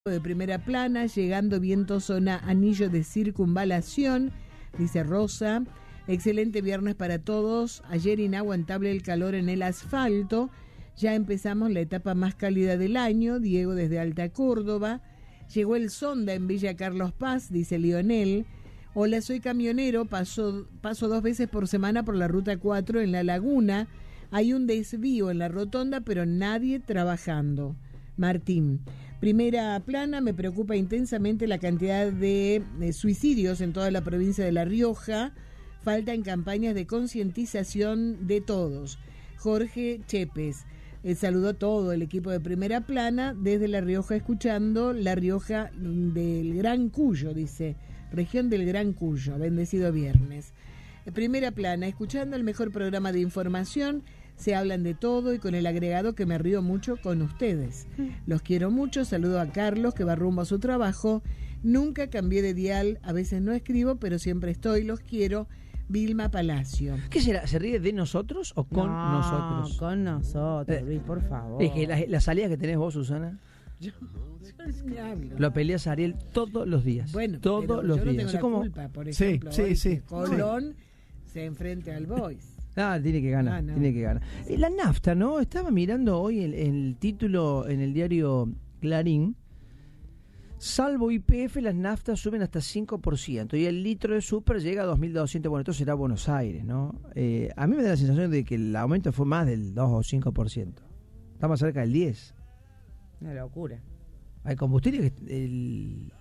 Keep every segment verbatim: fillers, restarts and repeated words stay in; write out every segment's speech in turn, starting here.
de primera plana, llegando viento zona anillo de circunvalación, dice Rosa. Excelente viernes para todos. Ayer inaguantable el calor en el asfalto. Ya empezamos la etapa más cálida del año. Diego desde Alta Córdoba. Llegó el sonda en Villa Carlos Paz, dice Lionel. Hola, soy camionero, paso, paso dos veces por semana por la ruta cuatro en La Laguna. Hay un desvío en la rotonda, pero nadie trabajando. Martín. Primera plana, me preocupa intensamente la cantidad de, de suicidios en toda la provincia de La Rioja. Faltan campañas de concientización de todos. Jorge Chepes. Eh, saludó a todo el equipo de Primera Plana desde La Rioja, escuchando La Rioja del Gran Cuyo, dice, región del Gran Cuyo, bendecido viernes. Eh, Primera Plana, escuchando el mejor programa de información, se hablan de todo y con el agregado que me río mucho con ustedes. Los quiero mucho, saludo a Carlos que va rumbo a su trabajo, nunca cambié de dial, a veces no escribo, pero siempre estoy, los quiero. Vilma Palacio. ¿Qué será? ¿Se ríe de nosotros o con no, nosotros? Con nosotros, Luis, por favor. Es que la, la salida que tenés vos, Susana, Yo, yo ni hablo. lo peleas a Ariel todos los días. Bueno, todos pero los yo no días. tengo Es la como... culpa, por Sí, ejemplo, sí, hoy sí, que Colón se enfrenta al Boys. Ah, tiene que ganar, Ah, no. tiene que ganar. Eh, La nafta, ¿no? Estaba mirando hoy el, el título en el diario Clarín. Salvo Y P F, las naftas suben hasta cinco por ciento y el litro de súper llega a dos mil doscientos. Bueno, esto será Buenos Aires, ¿no? Eh, a mí me da la sensación de que el aumento fue más del dos o cinco por ciento. Estamos cerca del diez. Una locura. Hay combustible que el,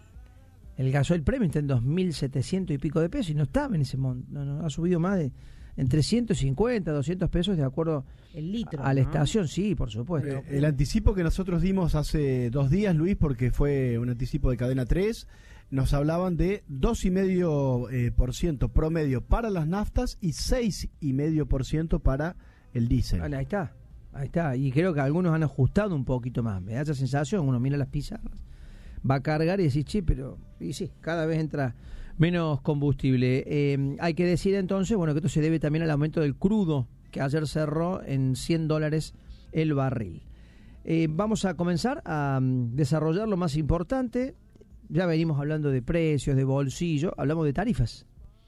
el gasoil premium está en dos mil setecientos y pico de pesos y no estaba en ese monto. No, no, ha subido más de entre ciento cincuenta, doscientos pesos de acuerdo El litro, a la ¿no? estación, sí, por supuesto. Eh, el anticipo que nosotros dimos hace dos días, Luis, porque fue un anticipo de Cadena tres, nos hablaban de dos coma cinco por ciento promedio para las naftas y seis coma cinco por ciento para el diésel. Vale, ahí está, ahí está. Y creo que algunos han ajustado un poquito más. Me da esa sensación, uno mira las pizarras, va a cargar y decís, che, pero y sí, cada vez entra menos combustible. Eh, hay que decir entonces, bueno, que esto se debe también al aumento del crudo, que ayer cerró en cien dólares el barril. Eh, vamos a comenzar a um, desarrollar lo más importante. Ya venimos hablando de precios, de bolsillo, hablamos de tarifas.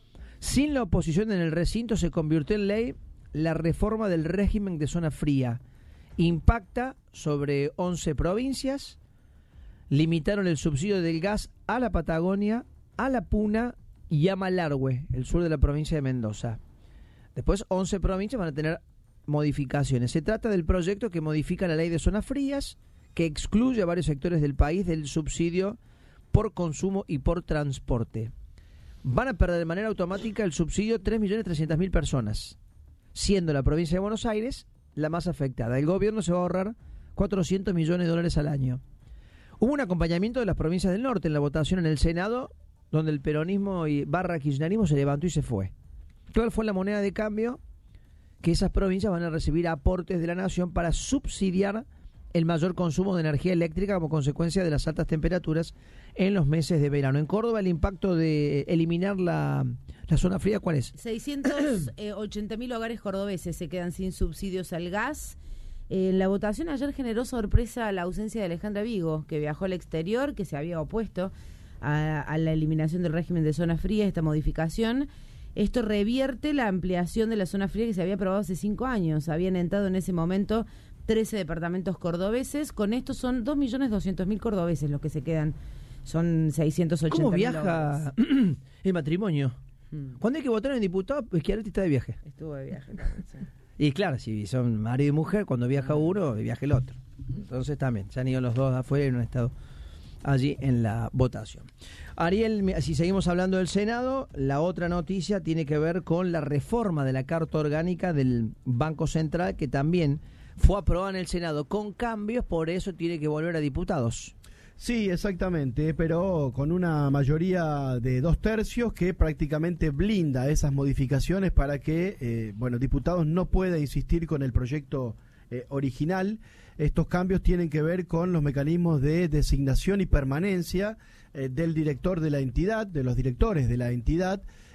Sin la oposición en el recinto se convirtió en ley la reforma del régimen de zona fría. Impacta sobre once provincias. Limitaron el subsidio del gas a la Patagonia, a la Puna y a Malargüe, el sur de la provincia de Mendoza. Después once provincias van a tener modificaciones. Se trata del proyecto que modifica la ley de zonas frías, que excluye a varios sectores del país del subsidio por consumo y por transporte. Van a perder de manera automática el subsidio tres millones trescientas mil personas, siendo la provincia de Buenos Aires la más afectada. El gobierno se va a ahorrar cuatrocientos millones de dólares al año. Hubo un acompañamiento de las provincias del norte en la votación en el Senado, donde el peronismo y barra kirchnerismo se levantó y se fue. ¿Cuál fue la moneda de cambio? Que esas provincias van a recibir aportes de la nación para subsidiar el mayor consumo de energía eléctrica como consecuencia de las altas temperaturas en los meses de verano. En Córdoba, el impacto de eliminar la, la zona fría, ¿cuál es? seiscientos ochenta mil hogares cordobeses se quedan sin subsidios al gas. En la votación ayer generó sorpresa la ausencia de Alejandra Vigo, que viajó al exterior, que se había opuesto a, a la eliminación del régimen de zona fría, esta modificación. Esto revierte la ampliación de la zona fría que se había aprobado hace cinco años. Habían entrado en ese momento trece departamentos cordobeses. Con esto son dos millones doscientos mil cordobeses los que se quedan. Son seiscientos ochenta mil. ¿Cómo viaja el matrimonio? Hmm. Cuando hay que votar en diputado, Schiaretti está de viaje. Estuvo de viaje también, sí. Y claro, si son marido y mujer, cuando viaja uno, viaja el otro. Entonces también, se han ido los dos afuera y no han estado allí en la votación. Ariel, si seguimos hablando del Senado, la otra noticia tiene que ver con la reforma de la Carta Orgánica del Banco Central, que también fue aprobada en el Senado con cambios, por eso tiene que volver a diputados. Sí, exactamente, pero con una mayoría de dos tercios que prácticamente blinda esas modificaciones para que, eh, bueno, diputados no pueda insistir con el proyecto eh, original. Estos cambios tienen que ver con los mecanismos de designación y permanencia eh, del director de la entidad, de los directores de la entidad,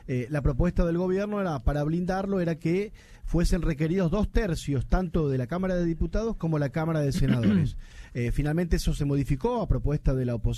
eh, la propuesta del gobierno era, para blindarlo, era que fuesen requeridos dos tercios, tanto de la Cámara de Diputados como la Cámara de Senadores. eh, finalmente eso se modificó a propuesta de la oposición.